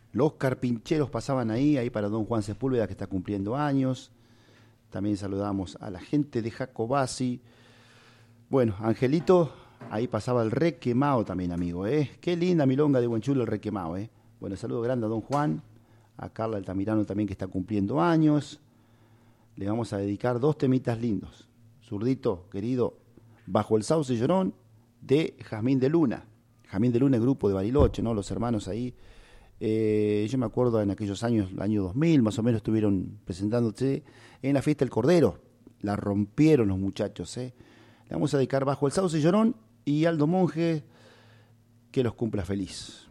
Los carpincheros pasaban ahí para don Juan Sepúlveda, que está cumpliendo años. También saludamos a la gente de Jacobasi. Bueno, Angelito, ahí pasaba el Requemao también, amigo, ¿eh? Qué linda milonga de Buenchulo el Requemao, ¿eh? Bueno, saludo grande a don Juan, a Carla Altamirano también, que está cumpliendo años. Le vamos a dedicar 2 temitas lindos. Zurdito, querido, Bajo el Sauce Llorón, de Jazmín de Luna. Jazmín de Luna, el grupo de Bariloche, ¿no? Los hermanos ahí. Yo me acuerdo en aquellos años, el año 2000 más o menos, estuvieron presentándose en la fiesta del Cordero. La rompieron los muchachos, ¿eh? Le vamos a dedicar Bajo el Sauce Llorón y Aldo Monje, que los cumpla feliz.